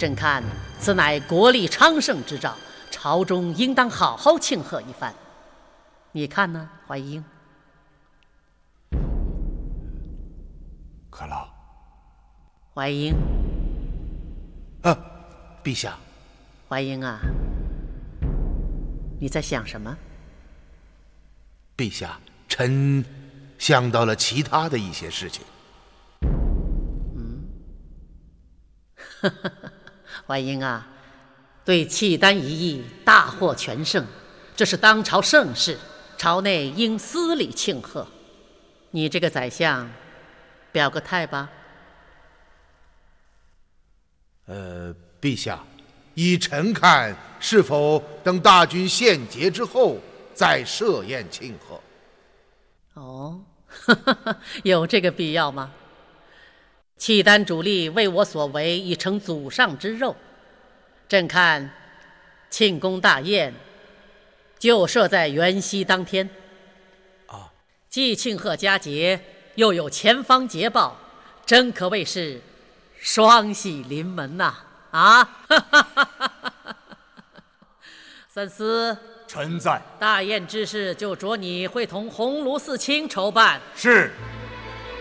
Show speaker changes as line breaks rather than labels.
朕看此乃国力昌盛之兆，朝中应当好好庆贺一番。你看呢，淮英？
可老，
淮英，
陛下。
淮英啊，你在想什么？
陛下，臣想到了其他的一些事情。
淮英啊，对契丹一役大获全胜，这是当朝盛事，朝内应司礼庆贺。你这个宰相，表个态吧。
陛下，依臣看，是否等大军献捷之后再设宴庆贺？
哦，有这个必要吗？契丹主力为我所为，已成祖上之肉。朕看庆功大宴就设在元夕当天。既庆贺佳节，又有前方捷报，真可谓是双喜临门呐！三思。
臣在。
大宴之事就着你会同鸿胪四卿筹办。
是。